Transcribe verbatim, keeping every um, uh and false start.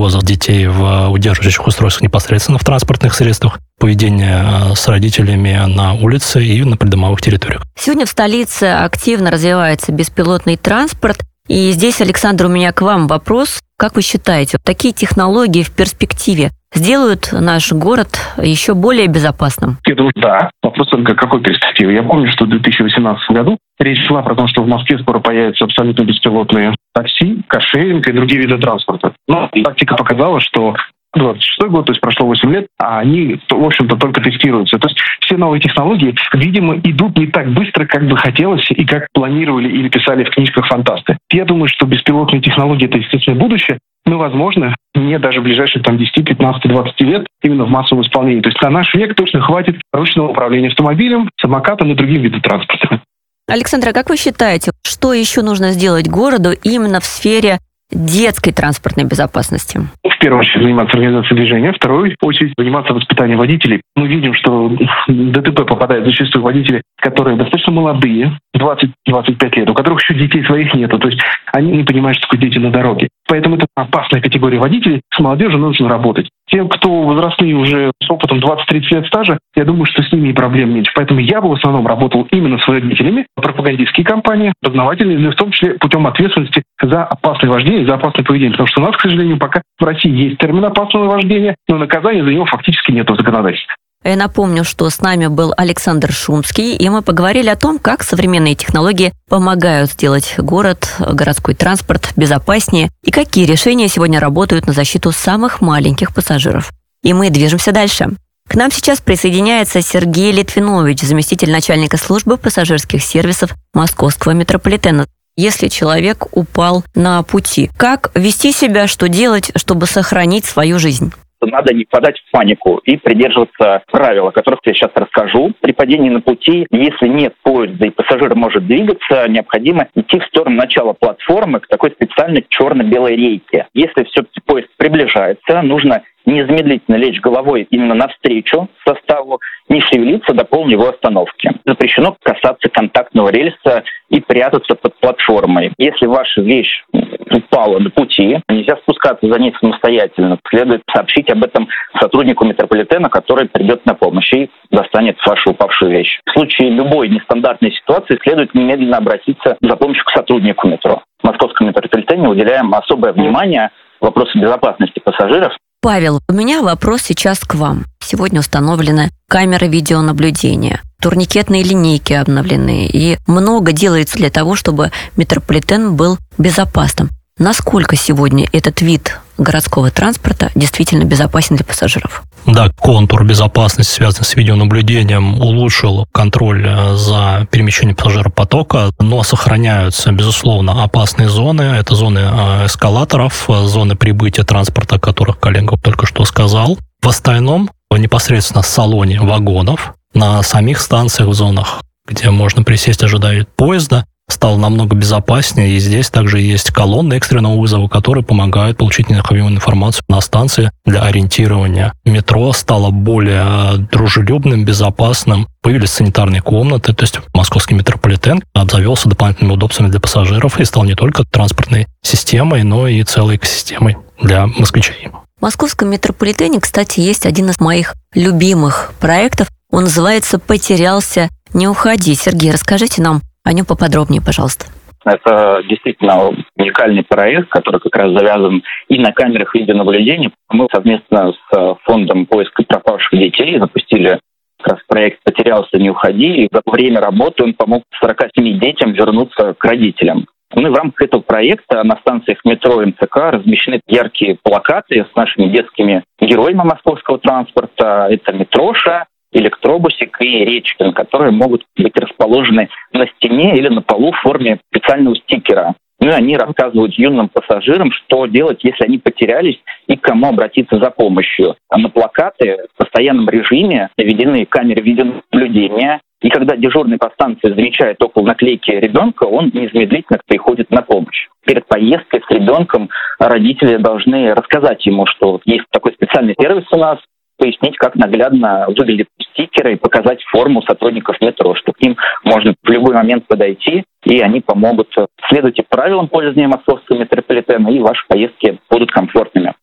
перевоза детей в удерживающих устройствах непосредственно в транспортных средствах, поведение с родителями на улице и на придомовых территориях. Сегодня в столице активно развивается беспилотный транспорт. И здесь, Александр, у меня к вам вопрос. Как вы считаете, такие технологии в перспективе сделают наш город еще более безопасным? Я думаю, да. Вопрос только какой перспективы. Я помню, что в две тысячи восемнадцатом году речь шла про то, что в Москве скоро появятся абсолютно беспилотные такси, каршеринг и другие виды транспорта. Но практика показала, что двадцать шестой год, то есть прошло восемь лет, а они, в общем-то, только тестируются. То есть все новые технологии, видимо, идут не так быстро, как бы хотелось и как планировали или писали в книжках фантасты. Я думаю, что беспилотные технологии — это естественное будущее, но, возможно, не даже в ближайшие там, десять, пятнадцать, двадцать лет именно в массовом исполнении. То есть на наш век точно хватит ручного управления автомобилем, самокатом и другим видом транспорта. Александр, а как вы считаете, что еще нужно сделать городу именно в сфере детской транспортной безопасности? В первую очередь заниматься организацией движения, в вторую очередь заниматься воспитанием водителей. Мы видим, что в ДТП попадают зачастую водители, которые достаточно молодые, двадцать-двадцать пять лет, у которых еще детей своих нету, то есть они не понимают, что такое дети на дороге. Поэтому это опасная категория водителей, с молодежью нужно работать. Тем, кто возрастные уже с опытом двадцать-тридцать лет стажа, я думаю, что с ними и проблем меньше. Поэтому я бы в основном работал именно с водителями, пропагандистские кампании, познавательные, но в том числе путем ответственности за опасное вождение, за опасное поведение. Потому что у нас, к сожалению, пока в России есть термин опасного вождения, но наказания за него фактически нет в законодательстве. Я напомню, что с нами был Александр Шумский, и мы поговорили о том, как современные технологии помогают сделать город, городской транспорт безопаснее, и какие решения сегодня работают на защиту самых маленьких пассажиров. И мы движемся дальше. К нам сейчас присоединяется Сергей Литвинович, заместитель начальника службы пассажирских сервисов Московского метрополитена. Если человек упал на пути, как вести себя, что делать, чтобы сохранить свою жизнь? Надо не впадать в панику и придерживаться правил, о которых я сейчас расскажу. При падении на пути, если нет поезда и пассажир может двигаться, необходимо идти в сторону начала платформы к такой специальной черно-белой рейке. Если все-таки поезд приближается, нужно незамедлительно лечь головой именно навстречу составу, не шевелиться до полной его остановки. Запрещено касаться контактного рельса и прятаться под платформой. Если ваша вещь упала на пути, нельзя спускаться за ней самостоятельно. Следует сообщить об этом сотруднику метрополитена, который придет на помощь и достанет вашу упавшую вещь. В случае любой нестандартной ситуации следует немедленно обратиться за помощью к сотруднику метро. В Московском метрополитене уделяем особое внимание вопросу безопасности пассажиров. Павел, у меня вопрос сейчас к вам. Сегодня установлены камеры видеонаблюдения, турникетные линейки обновлены, и много делается для того, чтобы метрополитен был безопасным. Насколько сегодня этот вид городского транспорта действительно безопасен для пассажиров? Да, контур безопасности, связанный с видеонаблюдением, улучшил контроль за перемещением пассажиропотока, но сохраняются, безусловно, опасные зоны. Это зоны эскалаторов, зоны прибытия транспорта, о которых коллега только что сказал. В остальном, непосредственно в салоне вагонов, на самих станциях, в зонах, где можно присесть, ожидая поезда, стало намного безопаснее, и здесь также есть колонны экстренного вызова, которые помогают получить необходимую информацию на станции для ориентирования. Метро стало более дружелюбным, безопасным, появились санитарные комнаты, то есть московский метрополитен обзавелся дополнительными удобствами для пассажиров и стал не только транспортной системой, но и целой экосистемой для москвичей. В московском метрополитене, кстати, есть один из моих любимых проектов. Он называется «Потерялся, не уходи». Сергей, расскажите нам о нем поподробнее, пожалуйста. Это действительно уникальный проект, который как раз завязан и на камерах видеонаблюдения. Мы совместно с фондом поиска пропавших детей запустили как раз проект «Потерялся, не уходи». И за время работы он помог сорока семи детям вернуться к родителям. Мы в рамках этого проекта на станциях метро эм цэ ка размещены яркие плакаты с нашими детскими героями московского транспорта. Это Митроша, Электробусик и Речкин, которые могут быть расположены на стене или на полу в форме специального стикера. Ну и они рассказывают юным пассажирам, что делать, если они потерялись, и к кому обратиться за помощью. А на плакаты в постоянном режиме наведены камеры видеонаблюдения. И когда дежурный по станции замечает около наклейки ребенка, он незамедлительно приходит на помощь. Перед поездкой с ребенком родители должны рассказать ему, что есть такой специальный сервис у нас, пояснить, как наглядно выглядят стикеры и показать форму сотрудников метро, что к ним можно в любой момент подойти, и они помогут. Следуйте правилам пользования московского метрополитена, и ваши поездки будут комфортными.